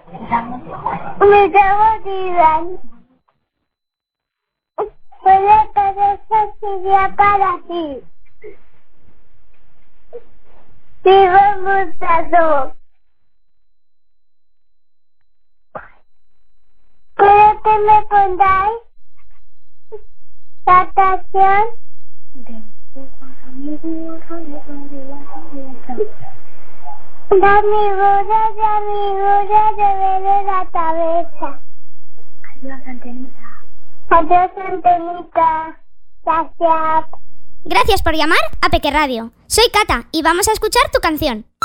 Me llamo Dylan. Puede que eso sería para ti. Vivo mutado. ¿Puede que me pongáis la canción? De amigos de ver la cabeza. Adiós, Antenita. Adiós, Antenita. Gracias. Gracias por llamar a Peque Radio. Soy Cata y vamos a escuchar tu canción.